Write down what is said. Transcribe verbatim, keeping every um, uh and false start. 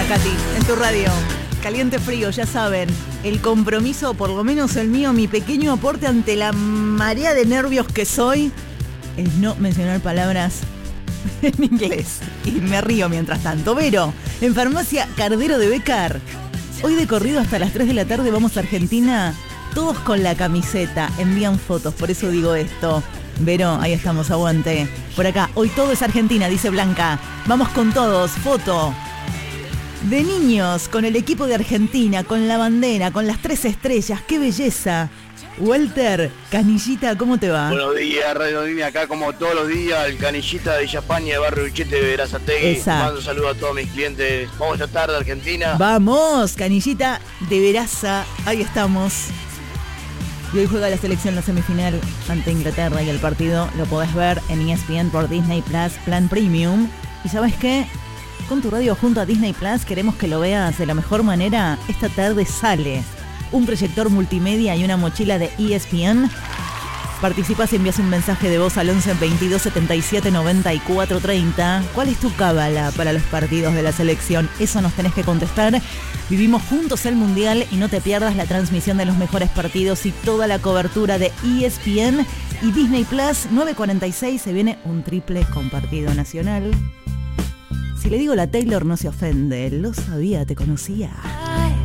Katy, en tu radio. Caliente frío, ya saben. El compromiso, por lo menos el mío, mi pequeño aporte ante la marea de nervios que soy, es no mencionar palabras en inglés. Y me río mientras tanto. Vero, en Farmacia Cardero de Becar. Hoy de corrido hasta las tres de la tarde vamos a Argentina. Todos con la camiseta. Envían fotos, por eso digo esto. Vero, ahí estamos, aguante. Por acá, hoy todo es Argentina, dice Blanca. Vamos con todos, foto. De niños, con el equipo de Argentina, con la bandera, con las tres estrellas. ¡Qué belleza! Walter, Canillita, ¿cómo te va? Buenos días, Radio Línea, acá como todos los días, el Canillita de Villa España, de Barrio Uchete de Verazategui. Mando un saludo a todos mis clientes. Vamos esta tarde, Argentina. Vamos, Canillita de Veraza, ahí estamos. Y hoy juega la selección en la semifinal ante Inglaterra y el partido lo podés ver en E S P N por Disney Plus, Plan Premium. ¿Y sabes qué? Con tu radio junto a Disney Plus queremos que lo veas de la mejor manera. Esta tarde sale un proyector multimedia y una mochila de E S P N. Participas y envías un mensaje de voz al once veintidós setenta y siete noventa y cuatro treinta. ¿Cuál es tu cábala para los partidos de la selección? Eso nos tenés que contestar. Vivimos juntos el Mundial y no te pierdas la transmisión de los mejores partidos y toda la cobertura de E S P N y Disney Plus. nueve cuarenta y seis se viene un triple compartido nacional. Si le digo la Taylor no se ofende, lo sabía, te conocía.